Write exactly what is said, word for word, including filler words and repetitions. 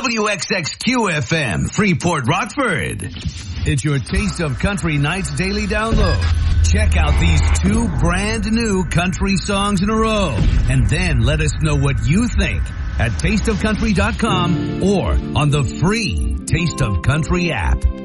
W X X Q F M, Freeport, Rockford. It's your Taste of Country Nights daily download. Check out these two brand new country songs in a row, and then let us know what you think at taste of country dot com or on the free Taste of Country app.